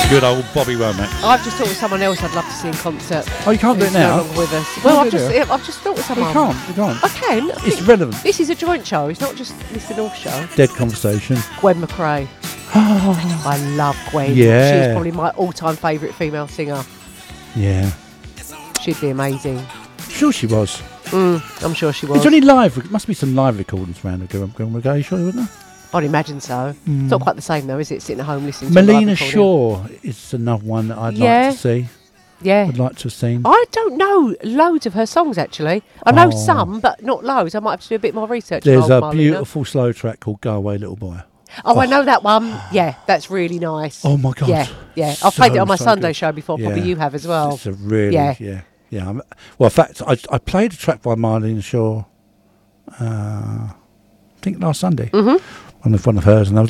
Good old Bobby Womack. I've just thought of someone else I'd love to see in concert. Oh, you can't do it who's now? No longer with us. Well, I've just thought of You someone. can't. You can't. I can. It's relevant. This is a joint show. It's not just Mr. North show. Dead Conversation. Gwen McRae. I love Gwen. Yeah. She's probably my all-time favourite female singer. Yeah. She'd be amazing. Sure she was. I'm sure she was. Is there any live? It must be some live recordings around the Gwen McRae, surely, wouldn't there? I'd imagine so. It's not quite the same though, is it? Sitting at home listening to a live Melina recording. Shaw is another one that I'd like to see. Yeah. I'd like to have seen. I don't know loads of her songs actually. I know some, but not loads. I might have to do a bit more research. There's on a Marlena. beautiful slow track called Go Away Little Boy. Oh, I know that one. Yeah, that's really nice. Oh my God. Yeah. I've played it on my So Sunday good. show before. Yeah. Probably you have as well. It's a really, Yeah. yeah. Well, in fact, I played a track by Marlena Shaw, I think last Sunday. One of hers, and I was